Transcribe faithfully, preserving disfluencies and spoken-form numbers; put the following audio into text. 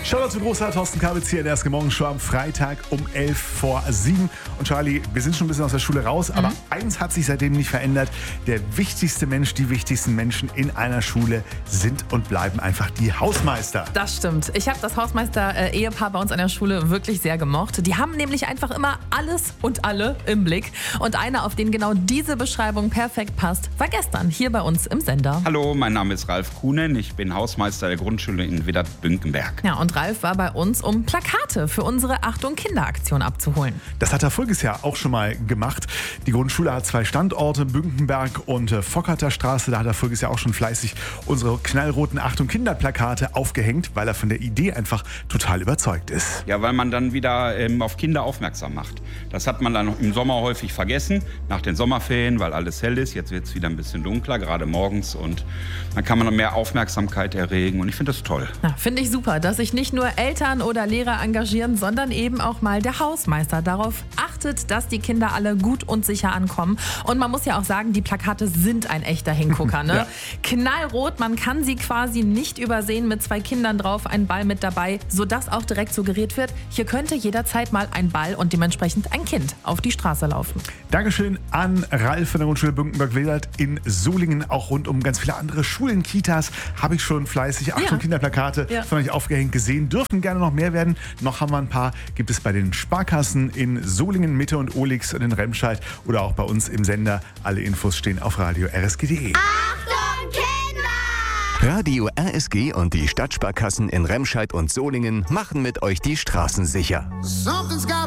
Shoutout zu Großartig, Thorsten Kabitz hier in der ersten Morgenshow am Freitag um elf vor sieben. Und Charlie, wir sind schon ein bisschen aus der Schule raus, aber mhm. eins hat sich seitdem nicht verändert. Der wichtigste Mensch, die wichtigsten Menschen in einer Schule sind und bleiben einfach die Hausmeister. Das stimmt. Ich habe das Hausmeister-Ehepaar bei uns an der Schule wirklich sehr gemocht. Die haben nämlich einfach immer alles und alle im Blick. Und einer, auf den genau diese Beschreibung perfekt passt, war gestern hier bei uns im Sender. Hallo, mein Name ist Ralf Kuhnen. Ich bin Hausmeister der Grundschule in Wittert-Bünkenberg. Ja, und Ralf war bei uns, um Plakate für unsere Achtung Kinderaktion abzuholen. Das hat er voriges Jahr auch schon mal gemacht. Die Grundschule hat zwei Standorte, Bünkenberg und äh, Fockerter Straße. Da hat er voriges Jahr auch schon fleißig unsere knallroten Achtung Kinderplakate aufgehängt, weil er von der Idee einfach total überzeugt ist. Ja, weil man dann wieder ähm, auf Kinder aufmerksam macht. Das hat man dann im Sommer häufig vergessen, nach den Sommerferien, weil alles hell ist. Jetzt wird es wieder ein bisschen dunkler, gerade morgens. Und dann kann man noch mehr Aufmerksamkeit erregen. Und ich finde das toll. Ja, finde ich super, dass sich nicht nur Eltern oder Lehrer engagieren, sondern eben auch mal der Hausmeister darauf achtet, dass die Kinder alle gut und sicher ankommen. Und man muss ja auch sagen, die Plakate sind ein echter Hingucker. Ne? Ja. Knallrot, man kann sie quasi nicht übersehen, mit zwei Kindern drauf, ein Ball mit dabei, sodass auch direkt suggeriert wird, hier könnte jederzeit mal ein Ball und dementsprechend ein Kind auf die Straße laufen. Dankeschön an Ralf von der Grundschule Bünkenberg-Wedert in Solingen. Auch rund um ganz viele andere Schulen, Kitas habe ich schon fleißig Achtung ja. Kinderplakate ja. von euch aufgehängt gesehen. Dürfen gerne noch mehr werden. Noch haben wir ein paar. Gibt es bei den Sparkassen in Solingen, Mitte und Olix und in Remscheid oder auch bei uns im Sender. Alle Infos stehen auf radio r s g punkt d e. Achtung Kinder! Radio R S G und die Stadtsparkassen in Remscheid und Solingen machen mit euch die Straßen sicher. Something's got